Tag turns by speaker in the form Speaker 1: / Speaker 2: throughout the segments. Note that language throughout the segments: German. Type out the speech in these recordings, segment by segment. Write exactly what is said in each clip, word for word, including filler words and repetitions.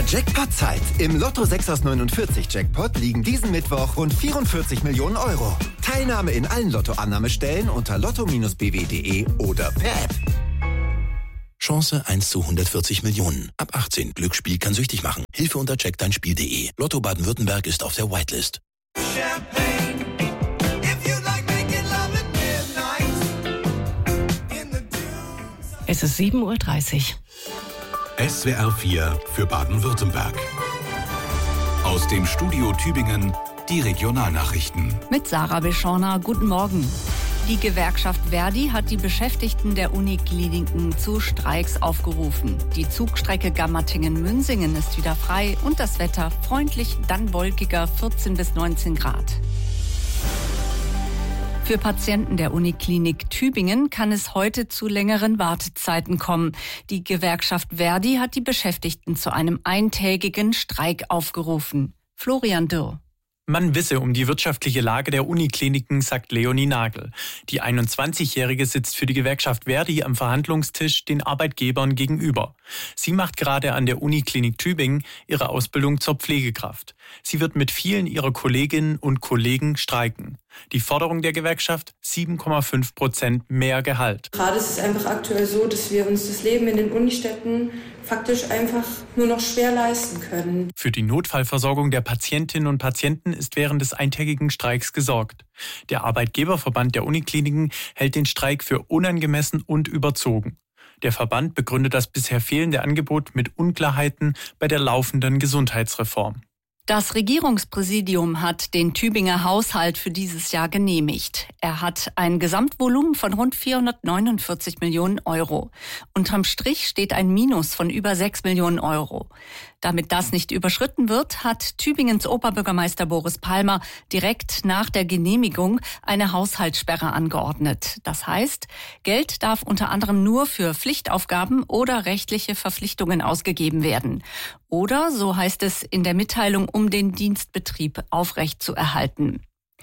Speaker 1: Jackpot-Zeit. Im Lotto sechs aus neunundvierzig Jackpot liegen diesen Mittwoch rund vierundvierzig Millionen Euro. Teilnahme in allen Lottoannahmestellen unter lotto Bindestrich b w punkt de oder per App.
Speaker 2: Chance eins zu hundertvierzig Millionen. Ab achtzehn. Glücksspiel kann süchtig machen. Hilfe unter check dein Spiel punkt de. Lotto Baden-Württemberg ist auf der Whitelist.
Speaker 3: Es ist sieben Uhr dreißig.
Speaker 4: S W R vier für Baden-Württemberg. Aus dem Studio Tübingen die Regionalnachrichten.
Speaker 3: Mit Sarah Beschorner, guten Morgen. Die Gewerkschaft Verdi hat die Beschäftigten der Unikliniken zu Streiks aufgerufen. Die Zugstrecke Gammertingen-Münsingen ist wieder frei und das Wetter freundlich, dann wolkiger, vierzehn bis neunzehn Grad. Für Patienten der Uniklinik Tübingen kann es heute zu längeren Wartezeiten kommen. Die Gewerkschaft Verdi hat die Beschäftigten zu einem eintägigen Streik aufgerufen. Florian Dürr.
Speaker 5: Man wisse um die wirtschaftliche Lage der Unikliniken, sagt Leonie Nagel. Die einundzwanzigjährige sitzt für die Gewerkschaft Verdi am Verhandlungstisch den Arbeitgebern gegenüber. Sie macht gerade an der Uniklinik Tübingen ihre Ausbildung zur Pflegekraft. Sie wird mit vielen ihrer Kolleginnen und Kollegen streiken. Die Forderung der Gewerkschaft, sieben Komma fünf Prozent mehr Gehalt.
Speaker 6: Gerade ist es einfach aktuell so, dass wir uns das Leben in den Unistädten faktisch einfach nur noch schwer leisten können.
Speaker 5: Für die Notfallversorgung der Patientinnen und Patienten ist während des eintägigen Streiks gesorgt. Der Arbeitgeberverband der Unikliniken hält den Streik für unangemessen und überzogen. Der Verband begründet das bisher fehlende Angebot mit Unklarheiten bei der laufenden Gesundheitsreform.
Speaker 3: Das Regierungspräsidium hat den Tübinger Haushalt für dieses Jahr genehmigt. Er hat ein Gesamtvolumen von rund vierhundertneunundvierzig Millionen Euro. Unterm Strich steht ein Minus von über sechs Millionen Euro. Damit das nicht überschritten wird, hat Tübingens Oberbürgermeister Boris Palmer direkt nach der Genehmigung eine Haushaltssperre angeordnet. Das heißt, Geld darf unter anderem nur für Pflichtaufgaben oder rechtliche Verpflichtungen ausgegeben werden. Oder, so heißt es in der Mitteilung, um den Dienstbetrieb aufrechtzuerhalten.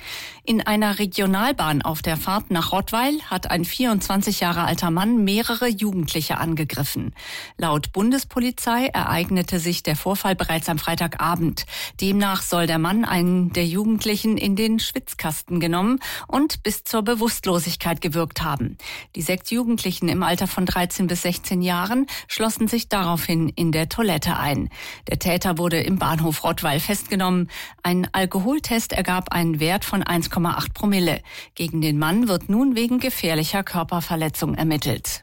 Speaker 3: In einer Regionalbahn auf der Fahrt nach Rottweil hat ein vierundzwanzig Jahre alter Mann mehrere Jugendliche angegriffen. Laut Bundespolizei ereignete sich der Vorfall bereits am Freitagabend. Demnach soll der Mann einen der Jugendlichen in den Schwitzkasten genommen und bis zur Bewusstlosigkeit gewürgt haben. Die sechs Jugendlichen im Alter von dreizehn bis sechzehn Jahren schlossen sich daraufhin in der Toilette ein. Der Täter wurde im Bahnhof Rottweil festgenommen. Ein Alkoholtest ergab einen Wert von eins Komma acht Promille. Gegen den Mann wird nun wegen gefährlicher Körperverletzung ermittelt.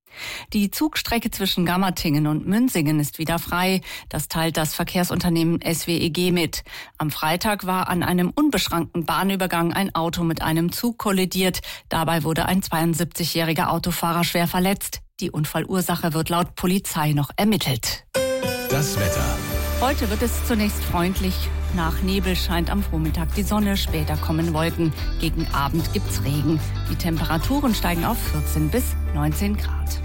Speaker 3: Die Zugstrecke zwischen Gammertingen und Münsingen ist wieder frei. Das teilt das Verkehrsunternehmen S W E G mit. Am Freitag war an einem unbeschrankten Bahnübergang ein Auto mit einem Zug kollidiert. Dabei wurde ein zweiundsiebzigjähriger Autofahrer schwer verletzt. Die Unfallursache wird laut Polizei noch ermittelt.
Speaker 4: Das Wetter.
Speaker 3: Heute wird es zunächst freundlich. Nach Nebel scheint am Vormittag die Sonne, später kommen Wolken. Gegen Abend gibt's Regen. Die Temperaturen steigen auf vierzehn bis neunzehn Grad.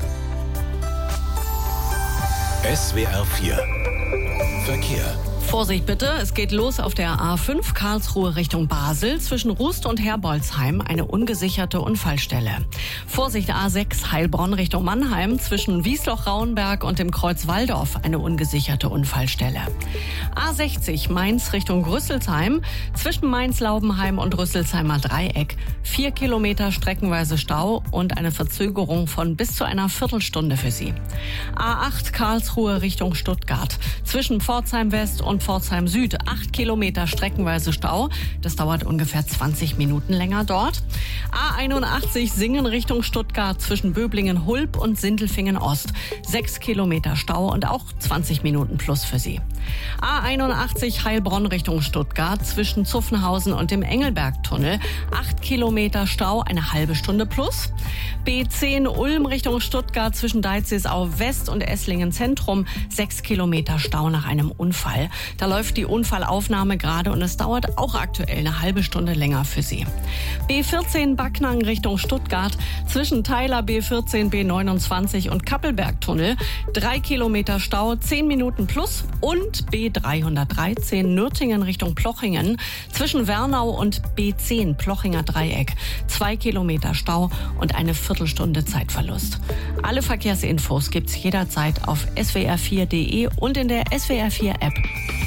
Speaker 4: S W R vier Verkehr.
Speaker 7: Vorsicht bitte, es geht los auf der A fünf Karlsruhe Richtung Basel. Zwischen Rust und Herbolzheim eine ungesicherte Unfallstelle. Vorsicht A sechs Heilbronn Richtung Mannheim. Zwischen Wiesloch-Rauenberg und dem Kreuz Walldorf eine ungesicherte Unfallstelle. A sechzig Mainz Richtung Rüsselsheim. Zwischen Mainz-Laubenheim und Rüsselsheimer Dreieck. Vier Kilometer streckenweise Stau und eine Verzögerung von bis zu einer Viertelstunde für Sie. A acht Karlsruhe Richtung Stuttgart. Zwischen Pforzheim West und Pforzheim Süd, acht Kilometer streckenweise Stau. Das dauert ungefähr zwanzig Minuten länger dort. A einundachtzig Singen Richtung Stuttgart zwischen Böblingen-Hulb und Sindelfingen-Ost. sechs Kilometer Stau und auch zwanzig Minuten plus für Sie. A einundachtzig Heilbronn Richtung Stuttgart zwischen Zuffenhausen und dem Engelbergtunnel. acht Kilometer Stau, eine halbe Stunde plus. B zehn Ulm Richtung Stuttgart zwischen Deizisau West und Esslingen Zentrum. sechs Kilometer Stau nach einem Unfall. Da läuft die Unfallaufnahme gerade und es dauert auch aktuell eine halbe Stunde länger für Sie. B vierzehn Backnang Richtung Stuttgart, zwischen Theiler B vierzehn, B neunundzwanzig und Kappelbergtunnel. Drei Kilometer Stau, zehn Minuten plus. Und B dreihundertdreizehn Nürtingen Richtung Plochingen, zwischen Wernau und B zehn Plochinger Dreieck. Zwei Kilometer Stau und eine Viertelstunde Zeitverlust. Alle Verkehrsinfos gibt's jederzeit auf s w r vier punkt d e und in der S W R vier App.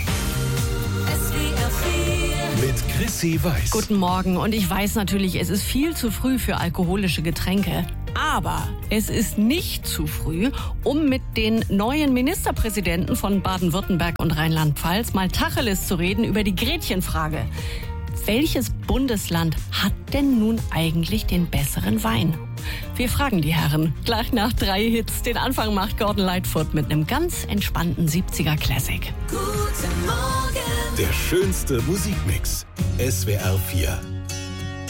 Speaker 4: Mit Chrissy Weiß.
Speaker 7: Guten Morgen, und ich weiß natürlich, es ist viel zu früh für alkoholische Getränke. Aber es ist nicht zu früh, um mit den neuen Ministerpräsidenten von Baden-Württemberg und Rheinland-Pfalz mal Tacheles zu reden über die Gretchenfrage. Welches Bundesland hat denn nun eigentlich den besseren Wein? Wir fragen die Herren. Gleich nach drei Hits. Den Anfang macht Gordon Lightfoot mit einem ganz entspannten siebziger Classic.
Speaker 2: Guten Morgen. Der schönste Musikmix. S W R vier.